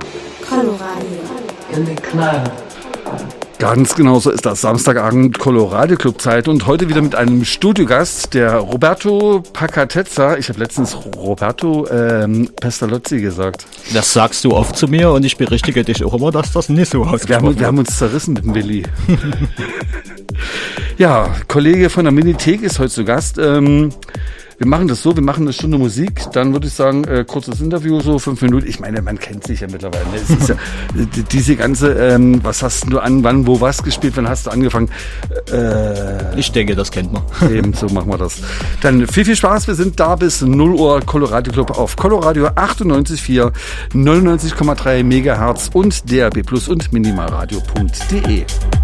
Coloradio. In die Kneipe. Ganz genau so ist das. Samstagabend Coloradio Club Zeit und heute wieder mit einem Studiogast, der Roberto Pacatezza. Ich habe letztens Roberto Pestalozzi gesagt. Das sagst du oft zu mir und ich berichtige dich auch immer, dass das nicht so ausgesprochen wird. Wir haben uns zerrissen mit dem Willi. Ja, Kollege von der Minithek ist heute zu Gast. Wir machen das so, wir machen eine Stunde Musik, dann würde ich sagen, kurzes Interview, so 5 Minuten. Ich meine, man kennt sich ja mittlerweile. Ne? Es ist ja diese ganze, was hast du an, wann, wo, was gespielt, wann hast du angefangen? Ich denke, das kennt man. Eben, so machen wir das. Dann viel Spaß, wir sind da bis 0 Uhr, Coloradio Club auf Coloradio 98,4, 99,3 Megahertz und DAB+ und minimalradio.de.